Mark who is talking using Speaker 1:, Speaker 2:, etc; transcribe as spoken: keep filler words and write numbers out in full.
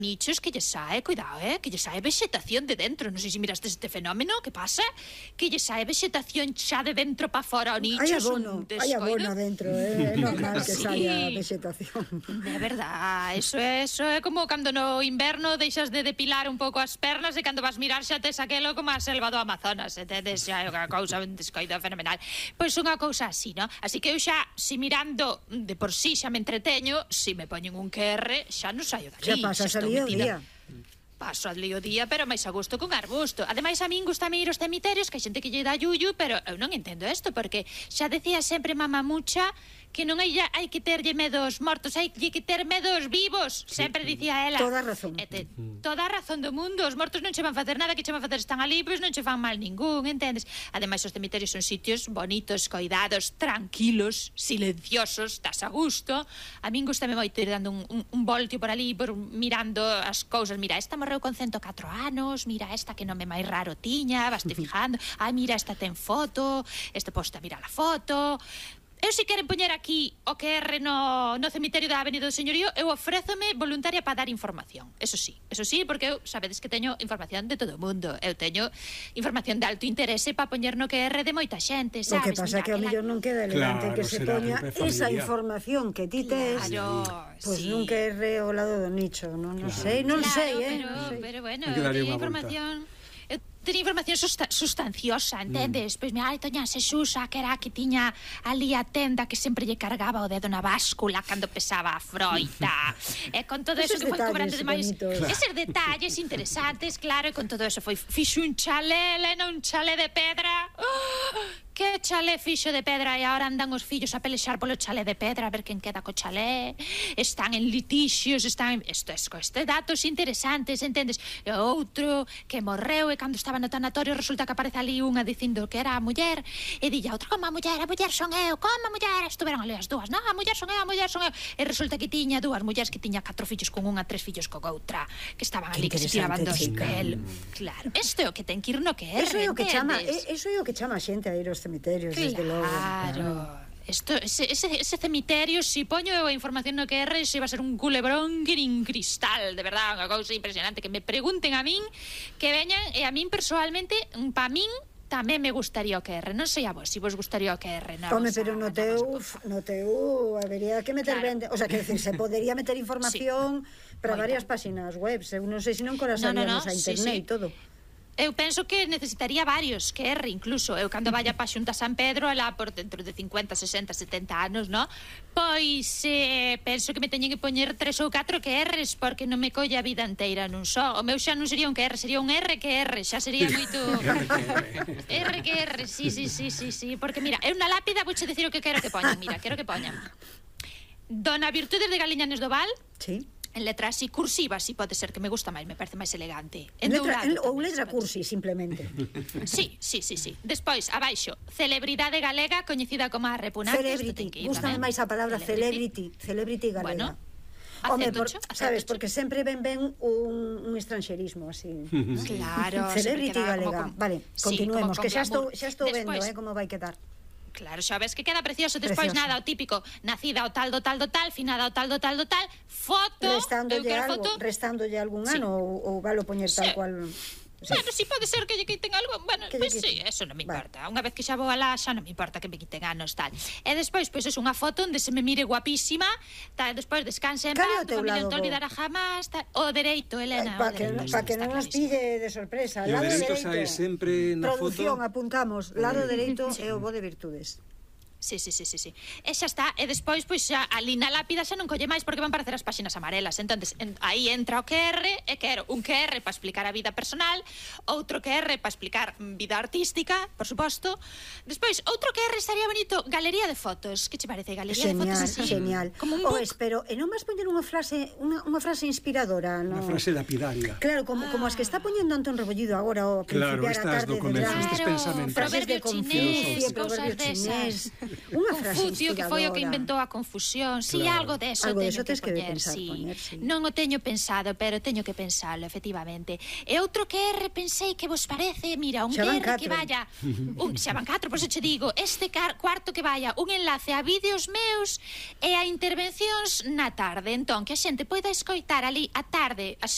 Speaker 1: nichos que lle sae, cuidado, eh, que lle sae vexetación de dentro. Non sei se miraste este fenómeno, que pasa? Que lle sae vexetación xa de dentro pa fora o nicho.
Speaker 2: Hai abono, hai abono dentro, eh? É normal que
Speaker 1: sí.
Speaker 2: saia vexetación.
Speaker 1: É verdad, eso é, eso é como cando no inverno deixas de depilar un pouco as pernas e cando vas mirar xa tes aquelo como a selva do Amazonas, entendes? Xa é unha cousa, un descoido fenomenal. Pois unha cousa así, non? Así que eu xa, si mirando de por sí xa me entreteño, si me poñen un Q R, xa non saio dali.
Speaker 2: Xa pasas ali o día.
Speaker 1: Paso ali o día, pero máis a gusto con arbusto. Ademais, a min gustame ir aos cemiterios, que hai xente que lle dá yuyu, pero eu non entendo isto, porque xa decía sempre mamamucha que non hai, hai que terlle medo aos mortos, hai que ter medo aos vivos. Sempre dicía ela.
Speaker 2: Toda a razón.
Speaker 1: E te, toda a razón do mundo. Os mortos non che van facer nada, que che van facer están ali, pois non che fan mal ningún, entendes? Ademais, os cemiterios son sitios bonitos, coidados, tranquilos, silenciosos, estás a gusto. A min gustame moito ir dando un, un, un voltio por ali, por mirando as cousas. Mira, esta morreu con ciento catro anos, mira esta que nome máis raro tiña, vaste fijando. Ai, mira, esta ten foto, este posta, mira la foto. Eu se queren poñer aquí o Q R no, no cemiterio da Avenida do Señorío, eu ofrézome voluntaria para dar información. Eso sí, eso sí, porque eu, sabedes que teño información de todo o mundo. Eu teño información de alto interese para poñer no Q R de moita xente, sabes?
Speaker 2: O que pasa é que ao mellor non queda elegante
Speaker 3: Claro,
Speaker 2: que se
Speaker 3: será
Speaker 2: poña
Speaker 3: grupo
Speaker 2: esa
Speaker 3: familiar.
Speaker 2: información que ti tes,
Speaker 1: Claro,
Speaker 2: pois
Speaker 1: sí.
Speaker 2: nun Q R ao lado do nicho, non, non
Speaker 3: Claro.
Speaker 2: sei, non
Speaker 1: Claro,
Speaker 2: sei, eh?
Speaker 1: pero,
Speaker 2: non sei.
Speaker 1: pero bueno,
Speaker 3: Hai que darlle
Speaker 1: teño
Speaker 3: unha volta.
Speaker 1: información... Eu teño información susta sustanciosa, entendes? Mm. Pois mira, ai, toña Xesusa, que era a que tiña ali a tenda que sempre lle cargaba o dedo na báscula cando pesaba a froita. E con todo eso
Speaker 2: Eses
Speaker 1: que foi cobrando
Speaker 2: detalles
Speaker 1: demais...
Speaker 2: bonitos.
Speaker 1: Eses detalles interesantes, claro, e con todo eso foi... Fixo un chalé, Elena, un chalé de pedra... Oh! Que chalé fixo de pedra e agora andan os fillos a pelexar polo chalé de pedra a ver quen queda co chalé. Están en litixios, están en... Isto é, este datos interesantes, entendes? E outro que morreu e cando estaba no tanatorio resulta que aparece ali unha dicindo que era a muller e dilla outra, como a muller, a muller son eu, como a muller, estuveron ali as dúas, non, a muller son eu, a muller son eu, e resulta que tiña dúas mulleres que tiña catro fillos con unha, tres fillos con outra, que estaban ali, que se tiraban dos pelos. Claro, isto é o que ten que ir no que é,
Speaker 2: Eso é o que chama,
Speaker 1: entendes?
Speaker 2: eso é o que chama a xente a ir aos cemiterios, desde logo.
Speaker 1: Claro. Esto, ese, ese, ese cemiterio, si poño eu a información no Q R, se va a ser un culebrón que nin cristal, de verdad, unha cousa impresionante, que me pregunten a min, que veñan, e a min personalmente, pa min tamén me gustaría o Q R. Non sei a vos, se si vos gustaría o Q R.
Speaker 2: Home, pero no teu, no teu habería que meter
Speaker 1: Claro.
Speaker 2: vende, o sea, que decir, se podería meter información sí. para
Speaker 1: Moita.
Speaker 2: varias páxinas web, eu non sei se non corasaríamos
Speaker 1: No, no, no,
Speaker 2: a
Speaker 1: sí,
Speaker 2: internet
Speaker 1: sí.
Speaker 2: e todo.
Speaker 1: Eu penso que necesitaría varios Q R, incluso. Eu cando vaya pa Xunta San Pedro, alá por dentro de cincuenta, sesenta, setenta anos, no? Pois eh, penso que me teñen que poñer tres ou catro Q Rs, porque non me colle a vida inteira nun só. O meu xa non sería un Q R, sería un R Q R, xa sería moito... R Q R, sí, sí, sí, sí, sí. Porque mira, eu na lápida vouche dicir o que quero que poñan, mira, quero que poñan Dona Virtudes de Galiñanes do Val.
Speaker 2: Sí.
Speaker 1: En letra así cursiva, si pode ser, que me gusta máis, me parece máis elegante. En
Speaker 2: Letra,
Speaker 1: dourado
Speaker 2: en, ou
Speaker 1: tamén,
Speaker 2: letra
Speaker 1: se pode
Speaker 2: cursi, simplemente.
Speaker 1: Sí, sí, sí, sí. Despois, abaixo, celebridade galega coñecida como a repugnante.
Speaker 2: Celebrity, gustame máis a palabra celebrity, celebrity galega.
Speaker 1: Bueno,
Speaker 2: Home, por,
Speaker 1: aceptocho,
Speaker 2: sabes,
Speaker 1: aceptocho.
Speaker 2: porque sempre ven ben un, un estranxerismo así.
Speaker 1: Claro,
Speaker 2: Celebrity
Speaker 1: sempre queda
Speaker 2: galega.
Speaker 1: como con-
Speaker 2: Vale,
Speaker 1: sí,
Speaker 2: continuemos,
Speaker 1: como con
Speaker 2: que xa estou,
Speaker 1: glamour.
Speaker 2: xa estou vendo,
Speaker 1: Despois-
Speaker 2: eh, como vai quedar.
Speaker 1: Claro, xa ves que queda precioso. Despois
Speaker 2: Precioso.
Speaker 1: nada, o típico, nacida o tal do tal do tal, finada o tal do tal do tal, foto, eu
Speaker 2: Restándolle
Speaker 1: quero
Speaker 2: algo,
Speaker 1: foto.
Speaker 2: restándolle algún
Speaker 1: Sí.
Speaker 2: ano ou, ou valo poñer tal
Speaker 1: Sí.
Speaker 2: cual. Sí.
Speaker 1: Bueno, si pode ser que lle quiten algo. Bueno,
Speaker 2: Que lle
Speaker 1: pois pues, sí,
Speaker 2: quiten.
Speaker 1: eso non me
Speaker 2: Vale.
Speaker 1: importa. Unha vez que xa vou alá, xa non me importa que me quiten anos, tal. E despois, pois, pues, é unha foto onde se me mire guapísima, tal, despois descanse en
Speaker 2: Cal é o
Speaker 1: paz,
Speaker 2: teu
Speaker 1: tu familia
Speaker 2: lado
Speaker 1: non te
Speaker 2: bo?
Speaker 1: olvidará jamás, tal. O dereito, Elena,
Speaker 2: Para
Speaker 1: o
Speaker 2: que,
Speaker 1: dereito,
Speaker 2: pa que
Speaker 1: está
Speaker 2: non nos
Speaker 1: clarísimo.
Speaker 2: pille de sorpresa.
Speaker 3: E o
Speaker 2: Lado
Speaker 3: dereito
Speaker 2: dereito.
Speaker 3: sae sempre na
Speaker 2: Producción,
Speaker 3: foto.
Speaker 2: apuntamos. Lado dereito é o bo de virtudes.
Speaker 1: Sí, sí, sí, sí, sí. E xa está, e despois, pois xa, ali na lápida xa non colle máis porque van parecer as páxinas amarelas. Entonces, en, aí entra o Q R, e quero un Q R para explicar a vida personal, outro Q R para explicar vida artística, por suposto. Despois, outro Q R estaría bonito, galería de fotos. Que che parece, galería
Speaker 2: Genial,
Speaker 1: de fotos así?
Speaker 2: genial.
Speaker 1: Como un
Speaker 2: O
Speaker 1: book.
Speaker 2: espero, e non vas poñer unha frase, unha, unha frase inspiradora,
Speaker 3: Unha
Speaker 2: no?
Speaker 3: frase lapidaria.
Speaker 2: Claro, como, como as que está poñendo Antón Rebollido agora ao
Speaker 3: Claro,
Speaker 2: principiar a
Speaker 3: estas
Speaker 2: tarde
Speaker 3: do comezo,
Speaker 2: verán.
Speaker 3: estes pensamentos.
Speaker 2: Frases de
Speaker 1: proverbio
Speaker 2: Confucio,
Speaker 1: chinés,
Speaker 2: proverbio
Speaker 1: cousas desas.
Speaker 2: chinés. Unha frase
Speaker 1: Confucio, que foi o que
Speaker 2: inspiradora.
Speaker 1: inventou a confusión. Si, sí,
Speaker 3: Claro.
Speaker 1: algo deso
Speaker 2: Algo
Speaker 1: teño
Speaker 2: deso tes que
Speaker 1: que poñer,
Speaker 2: pensar,
Speaker 1: sí.
Speaker 2: poñer, sí.
Speaker 1: Non o teño pensado, pero teño que pensalo, efectivamente. E outro Q R pensei que vos parece, mira, un
Speaker 2: Xa van
Speaker 1: Q R que
Speaker 2: catro.
Speaker 1: vaya, un, xa van catro, por eso che digo, este car, cuarto que vaya un enlace a vídeos meus e a intervencións na tarde. Entón, que a xente poida escoitar ali a tarde, as